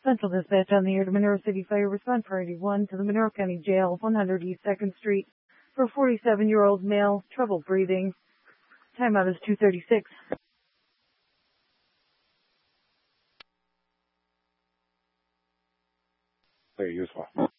Central dispatch on the air to Monroe City Fire. Respond priority 1 to the Monroe County Jail, 100 East 2nd Street, for a 47-year-old male, trouble breathing. Timeout is 2:36. Very useful.